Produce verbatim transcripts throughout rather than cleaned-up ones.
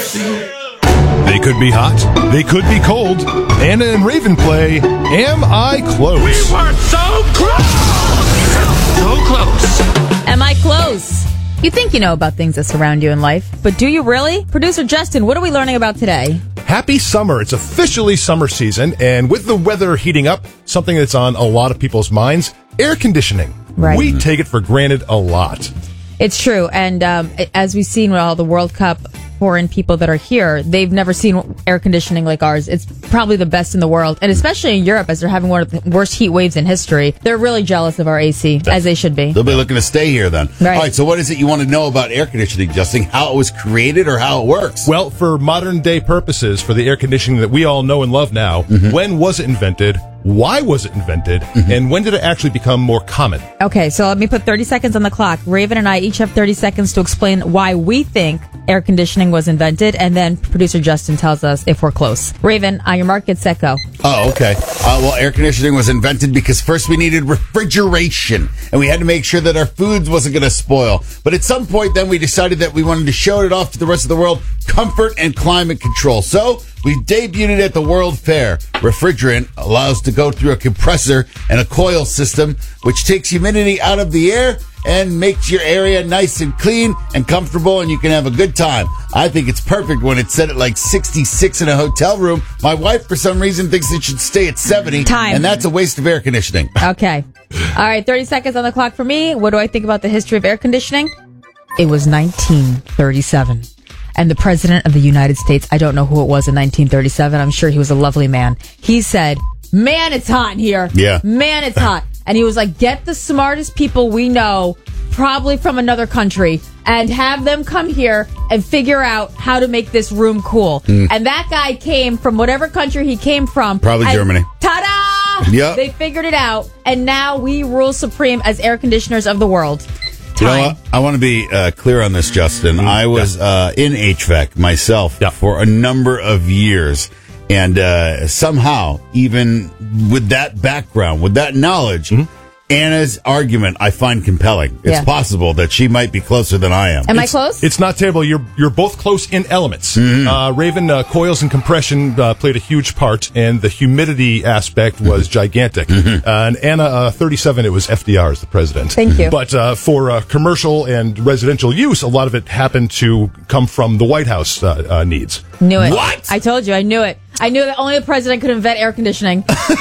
They could be hot. They could be cold. Anna and Raven play Am I Close? We were so close! So close. Am I close? You think you know about things that surround you in life, but do you really? Producer Justin, what are we learning about today? Happy summer. It's officially summer season, and with the weather heating up, something that's on a lot of people's minds, air conditioning. Right. We take it for granted a lot. It's true, and um, as we've seen with all the World Cup foreign people that are here, they've never seen air conditioning like ours. It's probably the best in the world, and especially in Europe, as they're having one of the worst heat waves in history. They're really jealous of our A C, as they should be. They'll be looking to stay here then. Right. All right, so what is it you want to know about air conditioning, Justin? How it was created or how it works? Well, for modern day purposes, for the air conditioning that we all know and love now, mm-hmm. when was it invented? Why was it invented? Mm-hmm. And when did it actually become more common? Okay, so let me put thirty seconds on the clock. Raven and I each have thirty seconds to explain why we think air conditioning was invented, and then producer Justin tells us if we're close. Raven, on your mark, get set, go. Oh, okay. Uh, well, air conditioning was invented because first we needed refrigeration, and we had to make sure that our foods wasn't going to spoil. But at some point, then we decided that we wanted to show it off to the rest of the world, comfort and climate control. So we debuted it at the World Fair. Refrigerant allows to go through a compressor and a coil system, which takes humidity out of the air and makes your area nice and clean and comfortable, and you can have a good time. I think it's perfect when it's set at like sixty-six in a hotel room. My wife, for some reason, thinks it should stay at seventy. Time. And that's a waste of air conditioning. Okay. All right, thirty seconds on the clock for me. What do I think about the history of air conditioning? It was nineteen thirty-seven. And the President of the United States, I don't know who it was in nineteen thirty-seven. I'm sure he was a lovely man. He said, man, it's hot in here. Yeah. Man, it's hot. And he was like, get the smartest people we know, probably from another country, and have them come here and figure out how to make this room cool. Mm. And that guy came from whatever country he came from. Probably Germany. Ta-da! Yep. They figured it out. And now we rule supreme as air conditioners of the world. You know what? I want to be uh, clear on this, Justin. Mm-hmm. I was uh, in H V A C myself yeah. for a number of years. And uh, somehow, even with that background, with that knowledge, mm-hmm. Anna's argument I find compelling. It's yeah. possible that she might be closer than I am. Am it's, I close? It's not terrible. You're you're both close in elements. Mm-hmm. Uh, Raven, uh, coils and compression uh, played a huge part, and the humidity aspect was gigantic. Mm-hmm. Uh, and Anna, uh, thirty-seven, it was F D R as the president. Thank you. But uh, for uh, commercial and residential use, a lot of it happened to come from the White House uh, uh, needs. Knew it. What? I told you. I knew it. I knew that only the president could invent air conditioning.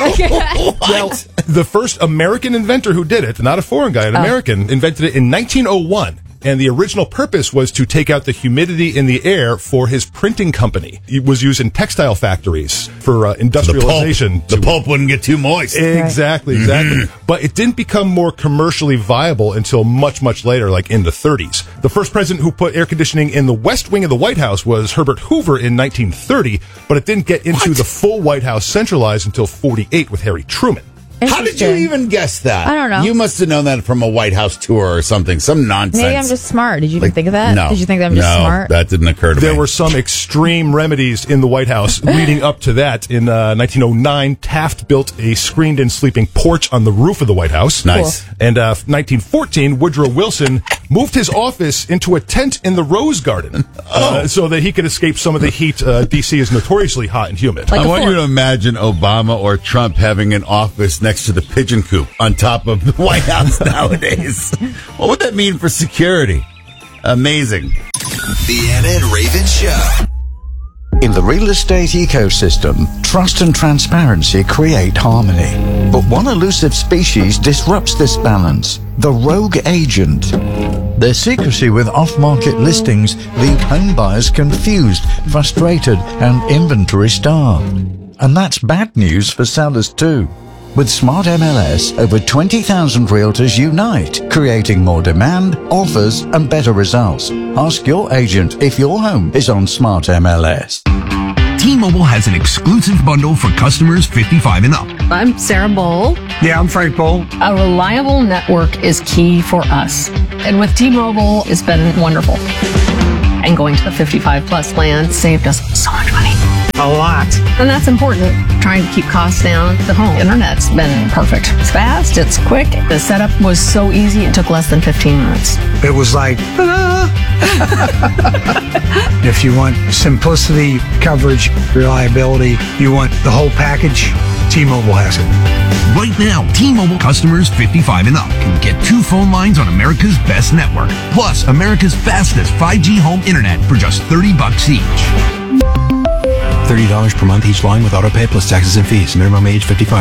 Well, the first American inventor who did it, not a foreign guy, an oh. American, invented it in nineteen oh one. And the original purpose was to take out the humidity in the air for his printing company. It was used in textile factories for uh, industrialization. The pulp, the pulp wouldn't get too moist. Exactly, right. exactly. Mm-hmm. But it didn't become more commercially viable until much, much later, like in the thirties. The first president who put air conditioning in the West Wing of the White House was Herbert Hoover in nineteen thirty, but it didn't get into What? the full White House centralized until forty-eight with Harry Truman. How did you even guess that? I don't know. You must have known that from a White House tour or something. Some nonsense. Maybe I'm just smart. Did you Like, even think of that? No. Did you think that I'm just no, smart? that didn't occur to There me. were some extreme remedies in the White House leading up to that. In uh, nineteen oh nine, Taft built a screened-in sleeping porch on the roof of the White House. Nice. Cool. And uh, nineteen fourteen, Woodrow Wilson moved his office into a tent in the Rose Garden uh, Oh. so that he could escape some of the heat. Uh, D C is notoriously hot and humid. Like I a want fort. you to imagine Obama or Trump having an office next to the pigeon coop on top of the White House nowadays. What would that mean for security? Amazing. The Anna and Raven Show. In the real estate ecosystem, trust and transparency create harmony. But one elusive species disrupts this balance: the rogue agent. Their secrecy with off-market listings leave home buyers confused, frustrated, and inventory-starved. And that's bad news for sellers too. With Smart M L S, over twenty thousand realtors unite, creating more demand, offers, and better results. Ask your agent if your home is on Smart M L S. T-Mobile has an exclusive bundle for customers fifty-five and up. I'm Sarah Bowl. Yeah, I'm Frank Bowl. A reliable network is key for us. And with T-Mobile, it's been wonderful. And going to the fifty-five plus plan saved us so much money. A lot. And that's important. Trying to keep costs down. The home internet's been perfect. It's fast, it's quick. The setup was so easy, it took less than fifteen minutes. It was like, ta-da! If you want simplicity, coverage, reliability, you want the whole package, T-Mobile has it. Right now, T-Mobile customers fifty-five and up can get two phone lines on America's best network, plus America's fastest five G home internet for just thirty bucks each. thirty dollars per month each line with autopay plus taxes and fees. Minimum age fifty-five.